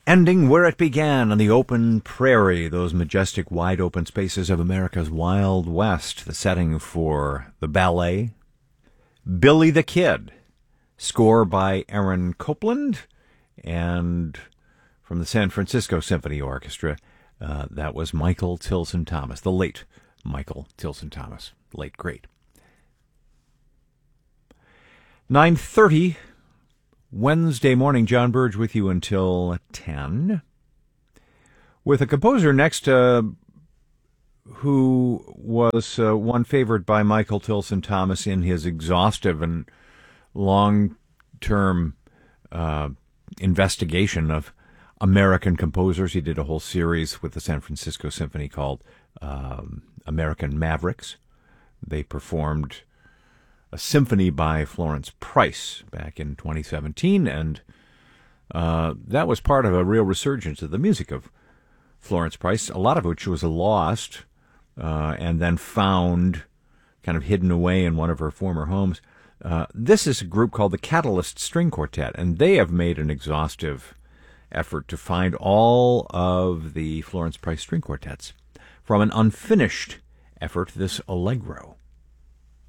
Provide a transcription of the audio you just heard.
Ending where it began, on the open prairie, those majestic, wide-open spaces of America's Wild West, the setting for the ballet. Billy the Kid, score by Aaron Copland, and from the San Francisco Symphony Orchestra, that was Michael Tilson Thomas, the late Michael Tilson Thomas, late great. 9:30, Wednesday morning, John Burge with you until 10. With a composer next who was one favored by Michael Tilson Thomas in his exhaustive and long-term investigation of American composers. He did a whole series with the San Francisco Symphony called American Mavericks. They performed a symphony by Florence Price back in 2017, and that was part of a real resurgence of the music of Florence Price, a lot of which was lost and then found, kind of hidden away in one of her former homes. This is a group called the Catalyst String Quartet, and they have made an exhaustive effort to find all of the Florence Price string quartets. From an unfinished effort, this Allegro.